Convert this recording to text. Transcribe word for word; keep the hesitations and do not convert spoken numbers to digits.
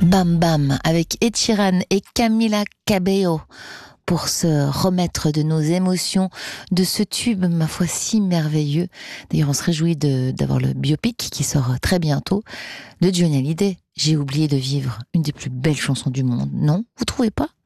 Bam Bam avec Ed Sheeran et Camila Cabello pour se remettre de nos émotions, de ce tube, ma foi, si merveilleux. D'ailleurs, on se réjouit de, d'avoir le biopic qui sort très bientôt de Johnny Hallyday. J'ai oublié de vivre, une des plus belles chansons du monde, non? Vous trouvez pas?